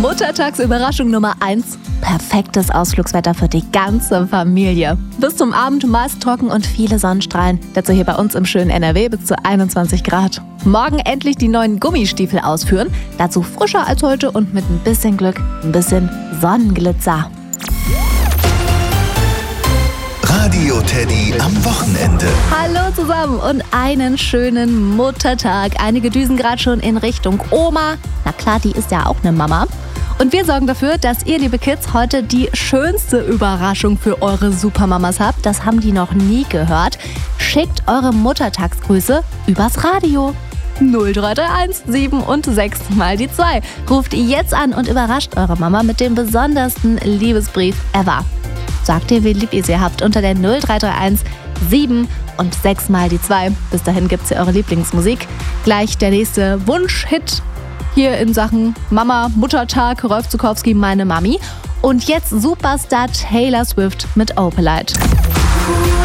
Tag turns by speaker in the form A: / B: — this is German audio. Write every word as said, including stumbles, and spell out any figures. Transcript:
A: Muttertagsüberraschung Nummer eins. Perfektes Ausflugswetter für die ganze Familie. Bis zum Abend meist trocken und viele Sonnenstrahlen. Dazu hier bei uns im schönen N R W bis zu einundzwanzig Grad. Morgen endlich die neuen Gummistiefel ausführen. Dazu frischer als heute und mit ein bisschen Glück ein bisschen Sonnenglitzer.
B: Radio Teddy am Wochenende.
A: Hallo zusammen und einen schönen Muttertag. Einige düsen gerade schon in Richtung Oma. Na klar, die ist ja auch eine Mama. Und wir sorgen dafür, dass ihr, liebe Kids, heute die schönste Überraschung für eure Supermamas habt. Das haben die noch nie gehört. Schickt eure Muttertagsgrüße übers Radio. null drei drei eins sieben und sechs mal die zwei. Ruft jetzt an und überrascht eure Mama mit dem besondersten Liebesbrief ever. Sagt ihr, wie lieb ihr sie habt, unter der null drei drei eins sieben und sechs mal die zwei. Bis dahin gibt's ja eure Lieblingsmusik. Gleich der nächste Wunsch-Hit hier in Sachen Mama, Muttertag, Rolf Zukowski, meine Mami. Und jetzt Superstar Taylor Swift mit Opalite.